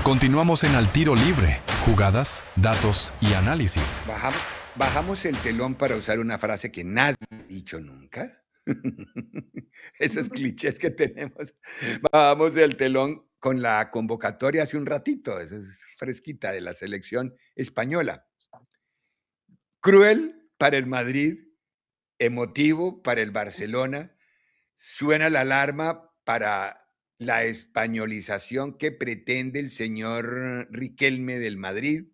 Continuamos en Al Tiro Libre, jugadas, datos y análisis. Bajamos el telón para usar una frase que nadie ha dicho nunca. Esos clichés que tenemos. Bajamos el telón con la convocatoria hace un ratito, esa es fresquita, de la selección española. Cruel para el Madrid, emotivo para el Barcelona. Suena la alarma para la españolización que pretende el señor Riquelme del Madrid.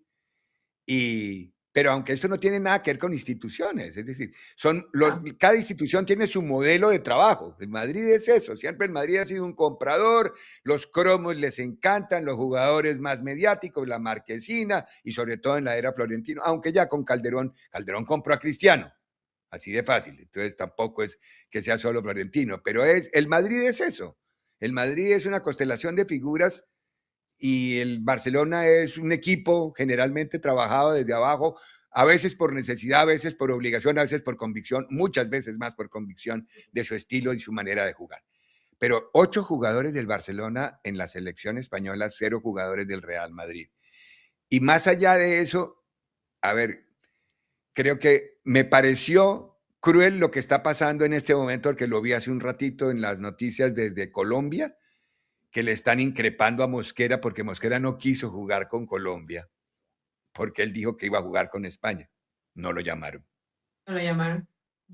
Pero aunque esto no tiene nada que ver con instituciones, es decir, cada institución tiene su modelo de trabajo. El Madrid es eso, siempre el Madrid ha sido un comprador, los cromos les encantan, los jugadores más mediáticos, la marquesina, y sobre todo en la era Florentino, aunque ya con Calderón compró a Cristiano, así de fácil, entonces tampoco es que sea solo Florentino, pero el Madrid es eso, el Madrid es una constelación de figuras y el Barcelona es un equipo generalmente trabajado desde abajo, a veces por necesidad, a veces por obligación, a veces por convicción, muchas veces más por convicción de su estilo y su manera de jugar. Pero 8 jugadores del Barcelona en la selección española, 0 jugadores del Real Madrid. Y más allá de eso, a ver, creo que me pareció cruel lo que está pasando en este momento, porque lo vi hace un ratito en las noticias desde Colombia, que le están increpando a Mosquera porque Mosquera no quiso jugar con Colombia, porque él dijo que iba a jugar con España. No lo llamaron. No lo llamaron.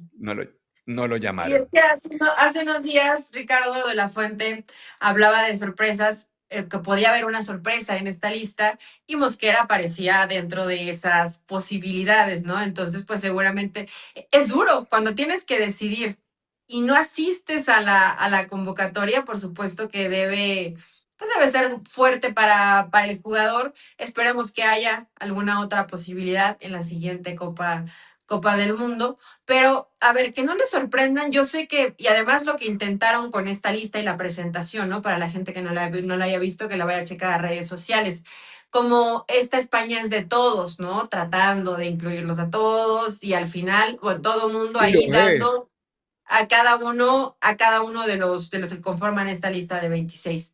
No lo Y es llamaron. que hace unos días Ricardo de la Fuente hablaba de sorpresas, que podía haber una sorpresa en esta lista y Mosquera aparecía dentro de esas posibilidades, ¿no? Entonces, pues seguramente es duro cuando tienes que decidir y no asistes a la convocatoria, por supuesto que debe ser fuerte para el jugador. Esperemos que haya alguna otra posibilidad en la siguiente Copa del Mundo. Pero, a ver, que no les sorprendan, yo sé que, y además lo que intentaron con esta lista y la presentación, ¿no? Para la gente que no la haya visto, que la vaya a checar a redes sociales. Como esta España es de todos, ¿no? Tratando de incluirlos a todos y al final, bueno, todo mundo Sí, lo ahí es. dando a cada uno de los que conforman esta lista de 26.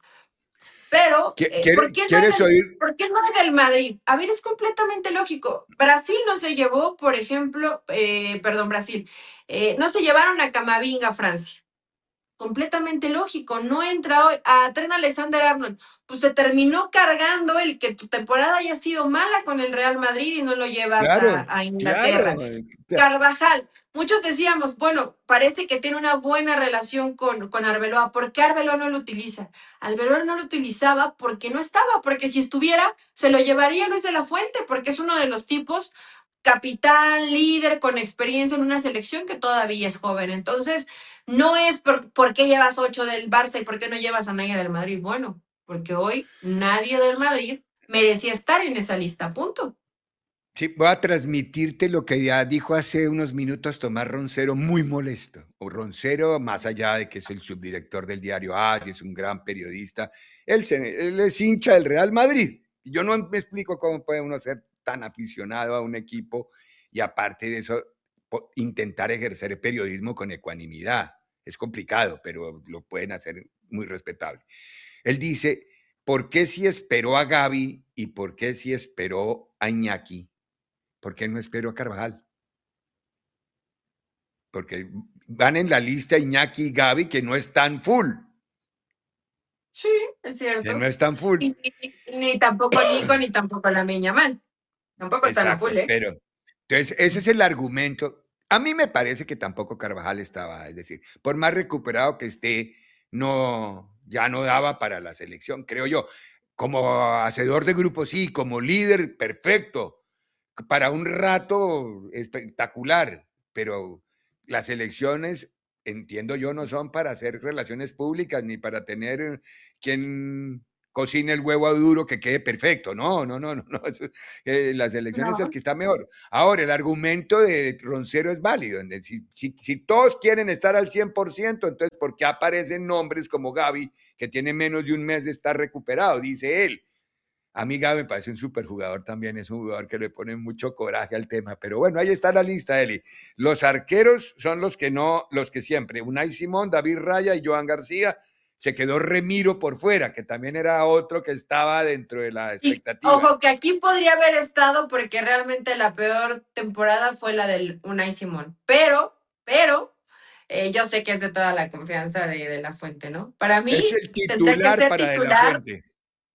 Pero, ¿Quieres oír? ¿por qué no del Madrid? A ver, es completamente lógico. Brasil no se llevó, por ejemplo, Brasil, no se llevaron a Camavinga a Francia. Completamente lógico, no entra hoy a Trent Alexander-Arnold, pues se terminó cargando el que tu temporada haya sido mala con el Real Madrid y no lo llevas Claro, a claro. Inglaterra. Carvajal, muchos decíamos, bueno, parece que tiene una buena relación con Arbeloa. ¿Por qué Arbeloa no lo utiliza? Arbeloa no lo utilizaba porque no estaba, porque si estuviera, se lo llevaría Luis de la Fuente, porque es uno de los tipos capitán, líder, con experiencia en una selección que todavía es joven. Entonces, no es por qué llevas 8 del Barça y por qué no llevas a nadie del Madrid. Bueno, porque hoy nadie del Madrid merecía estar en esa lista, punto. Sí, voy a transmitirte lo que ya dijo hace unos minutos Tomás Roncero, muy molesto. O Roncero, más allá de que es el subdirector del diario AS y es un gran periodista, él es hincha del Real Madrid. Y yo no me explico cómo puede uno ser tan aficionado a un equipo y aparte de eso, intentar ejercer periodismo con ecuanimidad. Es complicado, pero lo pueden hacer muy respetable. Él dice, ¿por qué si esperó a Gavi y por qué si esperó a Iñaki? ¿Por qué no espero a Carvajal? Porque van en la lista Iñaki y Gavi que no están full. Sí, es cierto. Que no están full. Ni tampoco Nico, ni tampoco la Yamal. Tampoco están a full, ¿eh? Pero, entonces, ese es el argumento. A mí me parece que tampoco Carvajal estaba, es decir, por más recuperado que esté, ya no daba para la selección, creo yo. Como hacedor de grupo, sí, como líder, perfecto. Para un rato espectacular, pero las elecciones, entiendo yo, no son para hacer relaciones públicas ni para tener quien cocine el huevo duro que quede perfecto. No. Las elecciones es el No. que está mejor. Ahora, el argumento de Roncero es válido. Si todos quieren estar al 100%, entonces, ¿por qué aparecen nombres como Gavi, que tiene menos de un mes de estar recuperado? Dice él. A mí Gaby me parece un superjugador también, es un jugador que le pone mucho coraje al tema, pero bueno, ahí está la lista, Eli. Los arqueros son los que siempre, Unai Simón, David Raya y Joan García Se quedó Remiro por fuera, que también era otro que estaba dentro de la Y expectativa. ojo, que aquí podría haber estado porque realmente la peor temporada fue la del Unai Simón. Pero, yo sé que es de toda la confianza de La Fuente, ¿no? Para Es mí el tendría que titular ser para De La titular Fuente.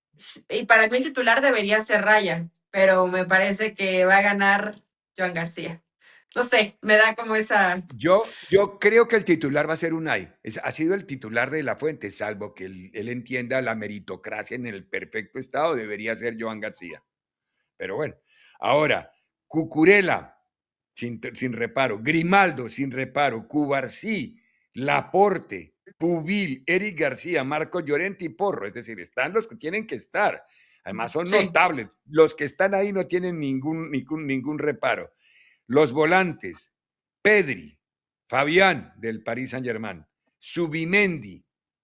y para mí el titular debería ser Raya, pero me parece que va a ganar Joan García. No sé, me da como esa... Yo creo que el titular va a ser Unai. Ha sido el titular de La Fuente, salvo que él entienda la meritocracia en el perfecto estado, debería ser Joan García. Pero bueno, ahora, Cucurella, sin reparo, Grimaldo, sin reparo, Cubarsí, Laporte, Pubil, Eric García, Marco Llorente y Porro. Es decir, están los que tienen que estar. Además, son Sí. notables. Los que están ahí no tienen ningún reparo. Los volantes, Pedri, Fabián del Paris Saint-Germain, Subimendi.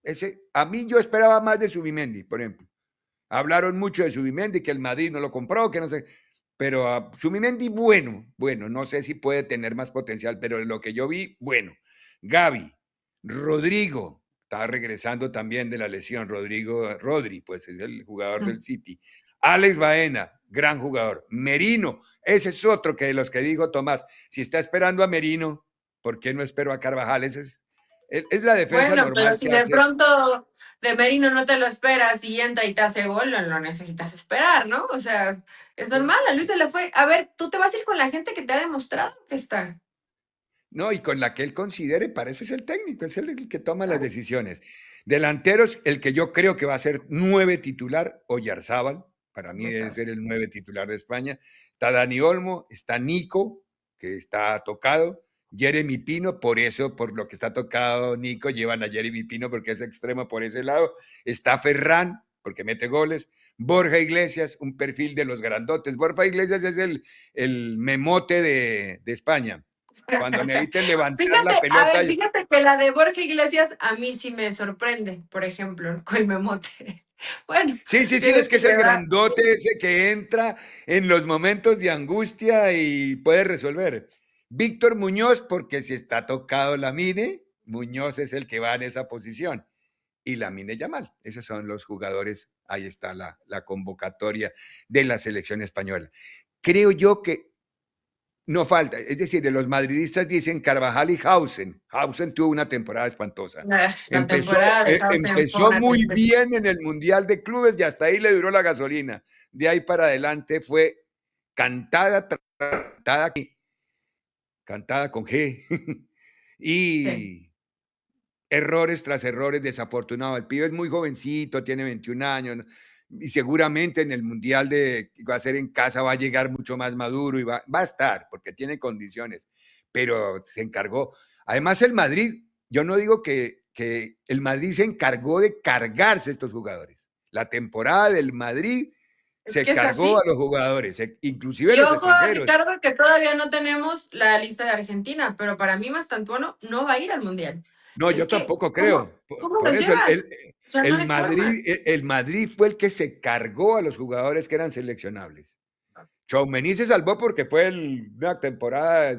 A mí yo esperaba más de Subimendi, por ejemplo. Hablaron mucho de Subimendi, que el Madrid no lo compró, que no sé. Pero Subimendi, bueno, no sé si puede tener más potencial, pero lo que yo vi, bueno. Gavi, Rodrigo, estaba regresando también de la lesión, Rodri, pues es el jugador del City. Alex Baena, gran jugador. Merino, ese es otro que de los que dijo Tomás, si está esperando a Merino, ¿por qué no espero a Carvajal? Eso es la defensa Bueno, pero normal si que de hace. pronto de Merino no te lo esperas y entra y te hace gol, no lo necesitas esperar, ¿no? O sea, es normal, a Luis se le fue. A ver, tú te vas a ir con la gente que te ha demostrado que está. No, y con la que él considere, para eso es el técnico, es el que toma las decisiones. Delanteros, el que yo creo que va a ser 9 titular, Oyarzábal, para mí debe ser el 9 titular de España. Está Dani Olmo, está Nico, que está tocado, Jeremy Pino, por eso, por lo que está tocado Nico, llevan a Jeremy Pino porque es extremo por ese lado. Está Ferran, porque mete goles. Borja Iglesias, un perfil de los grandotes. Borja Iglesias es el memote de España. Cuando necesiten levantar Fíjate, la a pelota. ver, fíjate que la de Borja Iglesias a mí sí me sorprende, por ejemplo, con el memote. Bueno, Sí, es tienes que que es el llevar, sí. grandote ese que entra en los momentos de angustia y puede resolver. Víctor Muñoz, porque si está tocado Lamine, Muñoz es el que va en esa posición. Y Lamine Yamal, esos son los jugadores, ahí está la convocatoria de la selección española. Creo yo que no falta, es decir, los madridistas dicen Carvajal y Hausen. Hausen tuvo una temporada espantosa. La temporada de Hausen fue Empezó una muy tristeza. bien en el Mundial de Clubes y hasta ahí le duró la gasolina. De ahí para adelante fue cantada, cantada con G. Sí. Y errores tras errores, desafortunados. El pibe es muy jovencito, tiene 21 años, ¿no? Y seguramente en el Mundial que va a ser en casa va a llegar mucho más maduro y va a estar, porque tiene condiciones, pero se encargó. Además, el Madrid, yo no digo que el Madrid se encargó de cargarse a estos jugadores. La temporada del Madrid Es se que es cargó así. a los jugadores, inclusive Y los ojo, extranjeros. Ricardo, que todavía no tenemos la lista de Argentina, pero para mí Mastantuono no va a ir al Mundial. No, Es yo que, tampoco ¿cómo, creo. cómo Por los eso llevas? O sea, no hay forma. El Madrid fue el que se cargó a los jugadores que eran seleccionables. Tchouaméni se salvó porque fue una temporada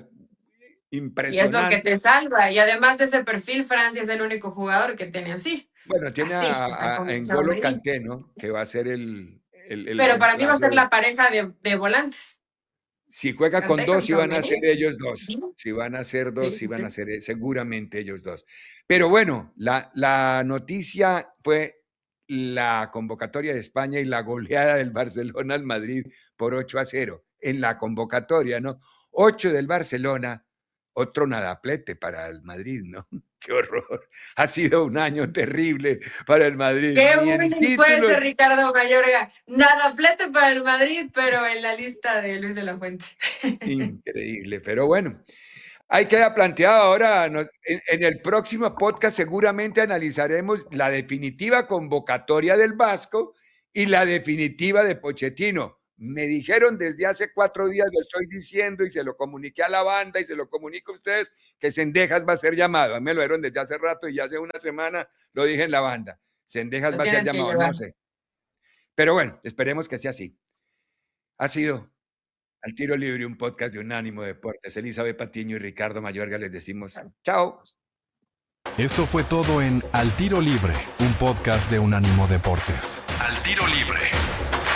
Y es lo que impresionante. te salva. Y además de ese perfil, Francia es el único jugador que tiene así. Bueno, tiene Así, o sea, a como N'Golo Tchouaméni. Kanté, ¿no? Que va a ser el Pero para mí va a reemplazo ser de. la pareja de volantes. Si juega con Kanté con dos, sí van a ser Tchouaméni. ellos dos. Si van a ser dos, Sí, sí sí, van a sí. ser seguramente ellos dos. Pero bueno, la noticia fue la convocatoria de España y la goleada del Barcelona al Madrid por 8-0. En la convocatoria, ¿no? 8 del Barcelona, otro nadaplete para el Madrid, ¿no? Qué horror. Ha sido un año terrible para el Madrid. Qué Ni en bullying fue ese títulos. Ricardo Mayorga. Nada flete para el Madrid, pero en la lista de Luis de la Fuente. Increíble, pero bueno. Ahí queda planteado ahora, en el próximo podcast seguramente analizaremos la definitiva convocatoria del Vasco y la definitiva de Pochettino. Me dijeron desde hace 4 días, lo estoy diciendo y se lo comuniqué a la banda y se lo comunico a ustedes, que Cendejas va a ser llamado. A mí me lo dieron desde hace rato y ya hace una semana lo dije en la banda. Cendejas Lo va a ser tienes que llamado, no llevar. sé. Pero bueno, esperemos que sea así. Ha sido Al Tiro Libre, un podcast de Unánimo Deportes. Elizabeth Patiño y Ricardo Mayorga les decimos chao. Esto fue todo en Al Tiro Libre, un podcast de Unánimo Deportes. Al Tiro Libre.